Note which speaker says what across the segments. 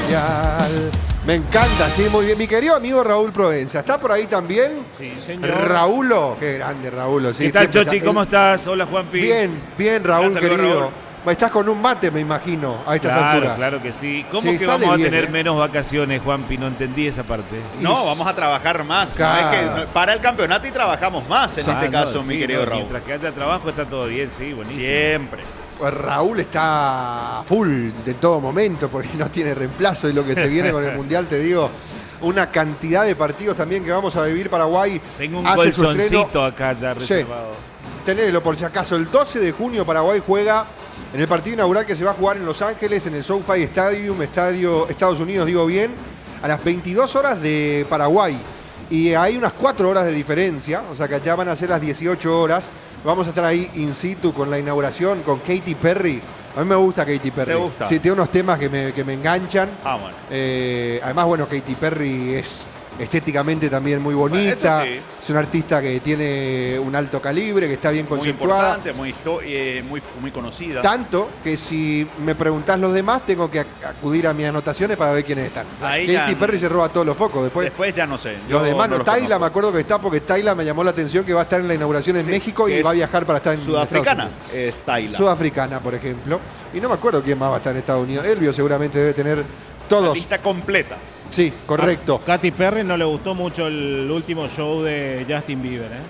Speaker 1: Mundial. Me encanta, sí, muy bien. Mi querido amigo Raúl Provenza, ¿está por ahí también?
Speaker 2: Sí, señor.
Speaker 1: Raúlo, qué grande Raúlo. Sí,
Speaker 3: ¿Qué tal,
Speaker 1: siempre
Speaker 3: Chochi?
Speaker 1: está-
Speaker 3: ¿Cómo estás? Hola, Juanpi.
Speaker 1: Bien, Raúl,
Speaker 3: Hola, saludos,
Speaker 1: querido.
Speaker 3: Raúl.
Speaker 1: Estás con un mate, me imagino, a estas alturas.
Speaker 3: Claro que sí. ¿Cómo
Speaker 1: Sí,
Speaker 3: que
Speaker 1: sale
Speaker 3: vamos
Speaker 1: bien,
Speaker 3: a tener
Speaker 1: ¿eh?
Speaker 3: menos vacaciones, Juanpi? No entendí esa parte.
Speaker 2: No, vamos a trabajar más.
Speaker 1: Claro.
Speaker 2: No es que para el campeonato y trabajamos más en este caso, mi querido Raúl.
Speaker 3: Mientras que haya trabajo está todo bien, sí, buenísimo.
Speaker 2: Siempre.
Speaker 1: Pues Raúl está full de todo momento porque no tiene reemplazo y lo que se viene con el Mundial, te digo, una cantidad de partidos también que vamos a vivir. Paraguay
Speaker 3: Tengo un
Speaker 1: hace su
Speaker 3: colchoncito
Speaker 1: estreno.
Speaker 3: acá ya reservado.
Speaker 1: Tenelo por si acaso. El 12 de junio Paraguay juega en el partido inaugural que se va a jugar en Los Ángeles, en el SoFi Stadium, estadio Estados Unidos, digo bien, a las 22 horas de Paraguay. Y hay unas 4 horas de diferencia, o sea que ya van a ser las 18 horas. Vamos a estar ahí in situ con la inauguración, con Katy Perry. A mí me gusta Katy Perry.
Speaker 2: ¿Te gusta?
Speaker 1: Sí, tiene unos temas que me enganchan.
Speaker 2: Ah, bueno.
Speaker 1: Además, bueno, Katy Perry es estéticamente también muy bonita.
Speaker 2: Bueno, eso sí.
Speaker 1: Es una artista que tiene un alto calibre, que está bien
Speaker 2: Muy
Speaker 1: conceptuada.
Speaker 2: importante, muy conocida.
Speaker 1: Tanto que si me preguntás los demás, tengo que acudir a mis anotaciones para ver quiénes están.
Speaker 2: Ahí
Speaker 1: Katy
Speaker 2: ya-
Speaker 1: Perry se roba todos los focos. Después
Speaker 2: ya no sé.
Speaker 1: los demás no.
Speaker 2: los
Speaker 1: Tayla
Speaker 2: conozco.
Speaker 1: me acuerdo que está porque Tayla me llamó la atención que va a estar en la inauguración en
Speaker 2: Sí,
Speaker 1: México
Speaker 2: que
Speaker 1: y
Speaker 2: es
Speaker 1: va a viajar para estar en
Speaker 2: Sudafricana
Speaker 1: Estados Unidos.
Speaker 2: es Tayla.
Speaker 1: Sudafricana, por ejemplo. Y no me acuerdo quién más va a estar en Estados Unidos. Elvio seguramente debe tener
Speaker 2: La
Speaker 1: todos.
Speaker 2: lista completa.
Speaker 1: Sí, correcto.
Speaker 4: Katy Perry no le gustó mucho el último show de Justin Bieber, ¿eh?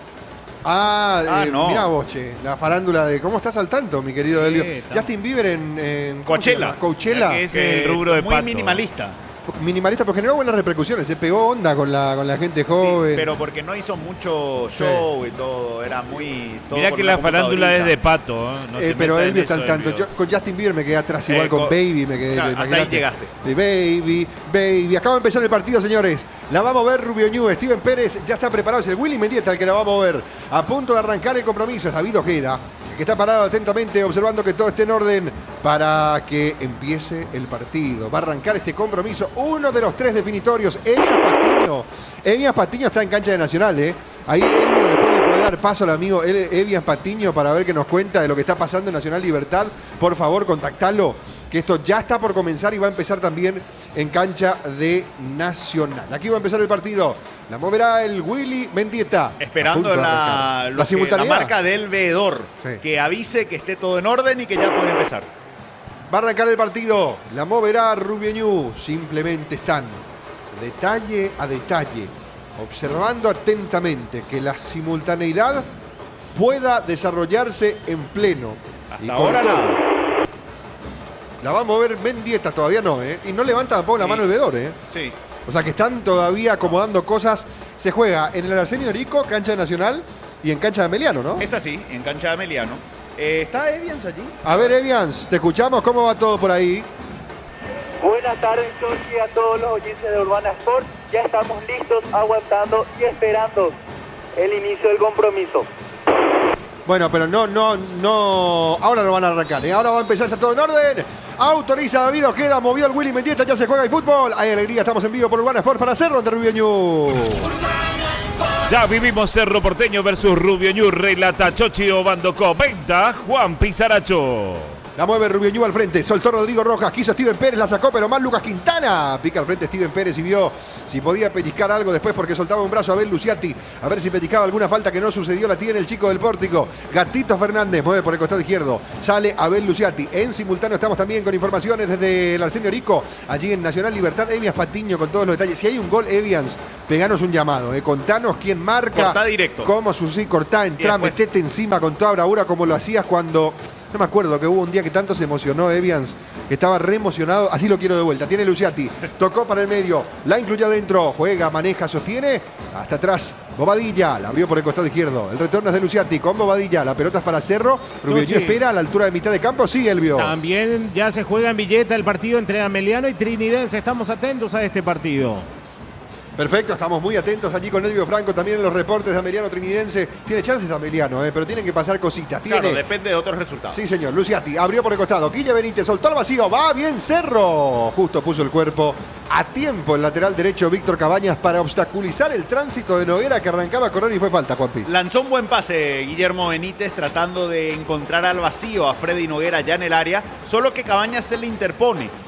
Speaker 2: No.
Speaker 1: Mirá vos, che, la farándula de... ¿Cómo estás al tanto, mi querido
Speaker 4: Sí,
Speaker 1: Elvio?
Speaker 4: estamos.
Speaker 1: Justin Bieber en ¿cómo se
Speaker 2: Coachella.
Speaker 1: llama? Coachella.
Speaker 3: Ya que es el rubro de
Speaker 2: muy
Speaker 3: Pato.
Speaker 2: minimalista.
Speaker 1: Minimalista, pero generó buenas repercusiones. Se pegó onda con la gente joven.
Speaker 2: Sí, pero porque no hizo mucho show y todo. Era muy... todo
Speaker 3: Mirá
Speaker 2: con
Speaker 3: que
Speaker 2: una
Speaker 3: la farándula es
Speaker 2: computadorita.
Speaker 3: de Pato. No te
Speaker 1: Pero
Speaker 3: metas en
Speaker 1: Elvio está
Speaker 3: eso,
Speaker 1: al tanto.
Speaker 3: Elvio.
Speaker 1: Yo con Justin Bieber me quedé atrás, igual con
Speaker 2: con-
Speaker 1: Baby me quedé.
Speaker 2: Claro, hasta
Speaker 1: imagínate.
Speaker 2: ahí llegaste.
Speaker 1: De Baby. Acaba de empezar el partido, señores. La va a mover Rubio Ñu. Steven Pérez ya está preparado. Es el Willy Mendieta el que la va a mover. A punto de arrancar el compromiso. Es David Ojeda, que está parado atentamente observando que todo esté en orden para que empiece el partido. Va a arrancar este compromiso. Uno de los 3 definitorios. Evias Patiño está en cancha de Nacional, ¿eh? Ahí Elvio después le puede dar paso al amigo Evias Patiño para ver qué nos cuenta de lo que está pasando en Nacional Libertad. Por favor, contactalo, que esto ya está por comenzar y va a empezar también en cancha de Nacional. Aquí va a empezar el partido. La moverá el Willy Mendieta.
Speaker 2: Esperando
Speaker 1: A punto de
Speaker 2: la
Speaker 1: arrancar. La simultaneidad.
Speaker 2: marca del veedor.
Speaker 1: Sí.
Speaker 2: Que avise que esté todo en orden y que ya puede empezar.
Speaker 1: Va a arrancar el partido. La moverá Rubio Ñu. Simplemente están detalle a detalle, observando atentamente que la simultaneidad pueda desarrollarse en pleno.
Speaker 2: Hasta
Speaker 1: Y con
Speaker 2: ahora
Speaker 1: todo.
Speaker 2: nada.
Speaker 1: La va a mover Mendieta, todavía no, ¿eh? Y no levanta tampoco la
Speaker 2: Sí.
Speaker 1: mano el veedor, ¿eh?
Speaker 2: Sí.
Speaker 1: O sea que están todavía acomodando cosas. Se juega en el Arsenio Rico, cancha de Nacional, y en cancha de Ameliano, ¿no?
Speaker 2: Es así, en cancha de Ameliano. ¿Está Evians allí?
Speaker 1: A ver, Evians, te escuchamos. ¿Cómo va todo por ahí?
Speaker 5: Buenas tardes, Chochi, a todos los oyentes de Urbana Sport. Ya estamos listos, aguantando y esperando el inicio del compromiso.
Speaker 1: Bueno, pero no. Ahora lo van a arrancar, ¿eh? Ahora va a empezar, está todo en orden. Autoriza David Ojeda, movió el Willy Mendieta, ya se juega el fútbol. Hay alegría, estamos en vivo por Urbana Sport para Cerro ante Rubio Ñu.
Speaker 3: Ya vivimos Cerro Porteño versus Rubio Ñu. Relata Chochi Obando. Venta Juan Pizaracho.
Speaker 1: La mueve Rubio Ñu al frente, soltó Rodrigo Rojas, quiso Steven Pérez, la sacó, pero más Lucas Quintana. Pica al frente Steven Pérez y vio si podía pellizcar algo después porque soltaba un brazo a Abel Luciati. A ver si pellizcaba alguna falta que no sucedió, la tiene el chico del Pórtico. Gatito Fernández mueve por el costado izquierdo, sale Abel Luciati. En simultáneo estamos también con informaciones desde el Arsenio Rico, allí en Nacional Libertad. Evians Patiño con todos los detalles. Si hay un gol, Evians, peganos un llamado, contanos quién marca.
Speaker 2: Cortá directo.
Speaker 1: Cómo cortá, entrá,
Speaker 2: después-
Speaker 1: metete encima con toda bravura como lo hacías cuando... No me acuerdo que hubo un día que tanto se emocionó Evians, que estaba re emocionado. Así lo quiero de vuelta. Tiene Luciati. Tocó para el medio. La incluyó adentro. Juega, maneja, sostiene. Hasta atrás. Bobadilla. La abrió por el costado izquierdo. El retorno es de Luciati con Bobadilla. La pelota es para Cerro. Rubio Ñu
Speaker 4: Chuchi.
Speaker 1: espera a la altura de mitad de campo. Sí, Elvio.
Speaker 4: También ya se juega en Villeta el partido entre Ameliano y Trinidense. Estamos atentos a este partido.
Speaker 1: Perfecto, estamos muy atentos allí con Elvio Franco también en los reportes de Ameliano Trinidense. Tiene chances Ameliano, pero tienen que pasar cositas. Tiene...
Speaker 2: Claro, depende de otros resultados.
Speaker 1: Sí, señor. Luciati abrió por el costado. Guille Benítez soltó el vacío. Va bien Cerro. Justo puso el cuerpo a tiempo el lateral derecho Víctor Cabañas para obstaculizar el tránsito de Noguera que arrancaba a correr y fue falta, Juanpi.
Speaker 2: Lanzó un buen pase Guillermo Benítez tratando de encontrar al vacío a Freddy Noguera ya en el área, solo que Cabañas se le interpone.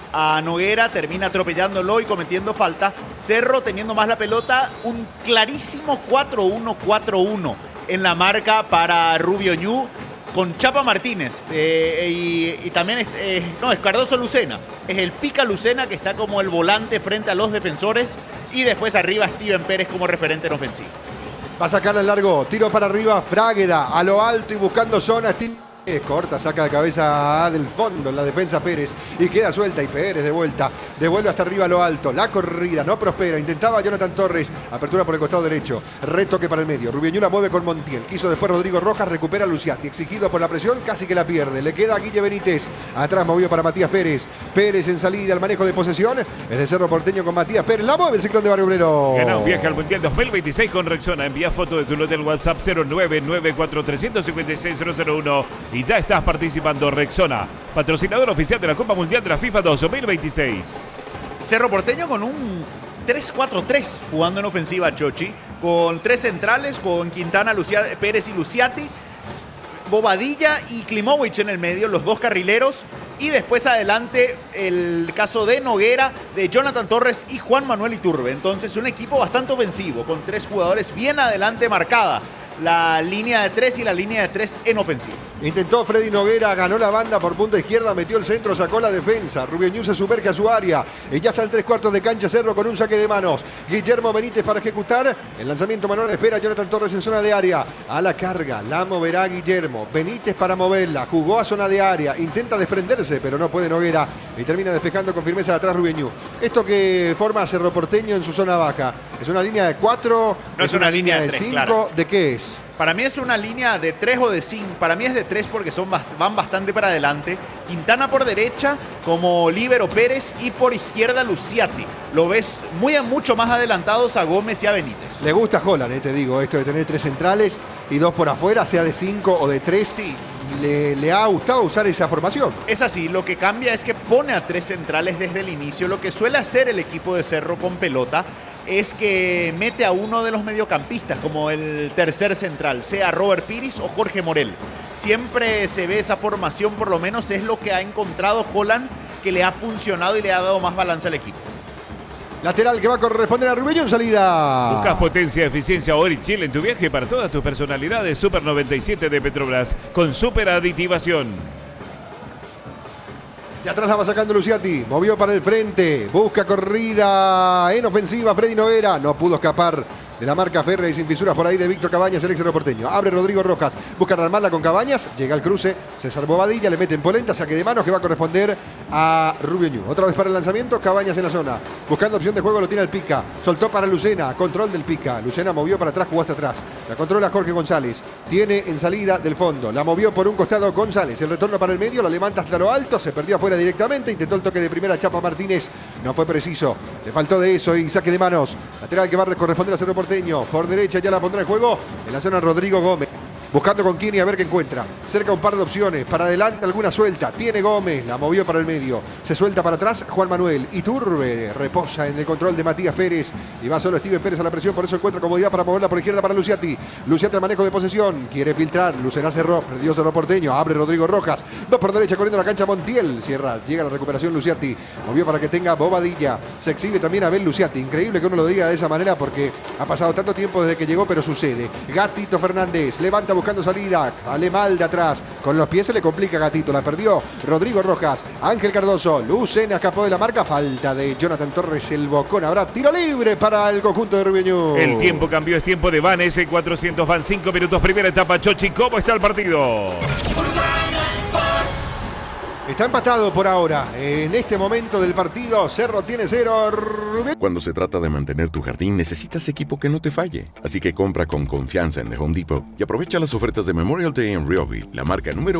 Speaker 2: a Noguera, termina atropellándolo y cometiendo falta. Cerro teniendo más la pelota, un clarísimo 4-1-4-1 en la marca para Rubio Ñu, con Chapa Martínez y también es Cardoso Lucena. Es el Pica Lucena que está como el volante frente a los defensores y después arriba Steven Pérez como referente en ofensiva.
Speaker 1: Va a sacar al largo, tiro para arriba, Frágueda a lo alto y buscando zona. Corta, saca de cabeza del fondo en la defensa Pérez y queda suelta y Pérez de vuelta, devuelve hasta arriba a lo alto, la corrida no prospera, intentaba Jonathan Torres, apertura por el costado derecho, retoque para el medio, Rubio Ñu la mueve con Montiel, quiso después Rodrigo Rojas, recupera a Luciati, exigido por la presión, casi que la pierde, le queda a Guille Benítez, atrás movió para Matías Pérez, Pérez en salida, el manejo de posesión, es de Cerro Porteño con Matías Pérez, la mueve el ciclón de Barrio Obrero.
Speaker 3: Gana un viaje al Mundial 2026 con Rexona, envía foto de tu lote al WhatsApp 09943556001 y ya estás participando. Rexona, patrocinador oficial de la Copa Mundial de la FIFA 2026.
Speaker 2: Cerro Porteño con un 3-4-3 jugando en ofensiva, Chochi, con tres centrales, con Quintana, Pérez y Luciati, Bobadilla y Klimovic en el medio, los dos carrileros, y después adelante el caso de Noguera, de Jonathan Torres y Juan Manuel Iturbe. Entonces un equipo bastante ofensivo, con tres jugadores bien adelante marcada la línea de 3 y la línea de 3 en ofensiva.
Speaker 1: Intentó Freddy Noguera, ganó la banda por punta izquierda, metió el centro, sacó la defensa. Rubio Ñu se sumerge a su área y ya está en 3/4 de cancha Cerro con un saque de manos. Guillermo Benítez para ejecutar. El lanzamiento manual espera Jonathan Torres en zona de área. A la carga, la moverá Guillermo. Benítez para moverla, jugó a zona de área, intenta desprenderse, pero no puede Noguera y termina despejando con firmeza de atrás Rubio Ñu. Esto que forma Cerro Porteño en su zona baja, ¿es una línea de 4?
Speaker 2: No es una línea de 3,
Speaker 1: 5,
Speaker 2: claro.
Speaker 1: ¿De qué es?
Speaker 2: Para mí es una línea de 3 o de 5. Para mí es de 3 porque van bastante para adelante. Quintana por derecha como líbero Pérez y por izquierda Luciati. Lo ves mucho más adelantados a Gómez y a Benítez.
Speaker 1: Le gusta a Holland, te digo, esto de tener 3 centrales y 2 por afuera, sea de 5 o de 3.
Speaker 2: Sí.
Speaker 1: Le ha gustado usar esa formación.
Speaker 2: Es así, lo que cambia es que pone a 3 centrales desde el inicio. Lo que suele hacer el equipo de Cerro con pelota es que mete a uno de los mediocampistas como el tercer central, sea Robert Piris o Jorge Morel. Siempre se ve esa formación, por lo menos es lo que ha encontrado Holland, que le ha funcionado y le ha dado más balance al equipo.
Speaker 1: Lateral que va a corresponder a Rubio Ñu en salida.
Speaker 3: Buscas potencia, eficiencia, ahora y Chile en tu viaje para todas tus personalidades. Super 97 de Petrobras con super aditivación.
Speaker 1: Y atrás la va sacando Luciati, movió para el frente, busca corrida en ofensiva Freddy Noguera, no pudo escapar de la marca férrea y sin fisuras por ahí de Víctor Cabañas, el ex Cerro Porteño. Abre Rodrigo Rojas, busca armarla con Cabañas, llega al cruce, César Bobadilla, le mete en polenta, saque de manos que va a corresponder a Rubio Ñu. Otra vez para el lanzamiento, Cabañas en la zona, buscando opción de juego, lo tiene el Pica, soltó para Lucena, control del Pica, Lucena movió para atrás, jugó hasta atrás, la controla Jorge González, tiene en salida del fondo, la movió por un costado González, el retorno para el medio, la levanta hasta lo alto, se perdió afuera directamente, intentó el toque de primera Chapa Martínez, no fue preciso, le faltó de eso y saque de manos, lateral que va a corresponder a Cerro Porteño. Por derecha ya la pondrá en juego en la zona Rodrigo Gómez. Buscando con Kini a ver qué encuentra. Cerca un par de opciones. Para adelante alguna suelta. Tiene Gómez. La movió para el medio. Se suelta para atrás Juan Manuel. Iturbe reposa en el control de Matías Pérez. Y va solo Steven Pérez a la presión. Por eso encuentra comodidad para moverla por izquierda para Luciati. Luciati al manejo de posesión. Quiere filtrar. Lucena Cerró. Perdió Cerro Porteño. Abre Rodrigo Rojas. Va por derecha corriendo la cancha Montiel. Cierra. Llega la recuperación Luciati. Movió para que tenga Bobadilla. Se exhibe también Abel Luciati. Increíble que uno lo diga de esa manera porque ha pasado tanto tiempo desde que llegó, pero sucede. Gatito Fernández. Levanta buscando salida. Sale mal de atrás. Con los pies se le complica Gatito. La perdió Rodrigo Rojas. Ángel Cardoso. Lucena escapó de la marca. Falta de Jonathan Torres. El bocón. Habrá tiro libre para el conjunto de Rubio Ñu.
Speaker 3: El tiempo cambió. Es tiempo de Van S400. Van 5 minutos. Primera etapa. Chochi, ¿cómo está el partido?
Speaker 1: Está empatado por ahora. En este momento del partido, Cerro tiene 0.
Speaker 6: Cuando se trata de mantener tu jardín, necesitas equipo que no te falle. Así que compra con confianza en The Home Depot y aprovecha las ofertas de Memorial Day en Ryobi, la marca número